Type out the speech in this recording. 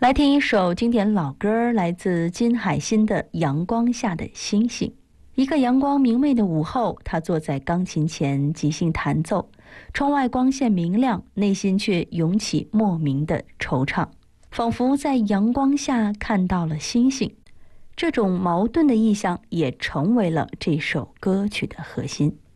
来听一首经典老歌，来自金海心的《阳光下的星星》。一个阳光明媚的午后，他坐在钢琴前即兴弹奏，窗外光线明亮，内心却涌起莫名的惆怅，仿佛在阳光下看到了星星。这种矛盾的意象也成为了这首歌曲的核心。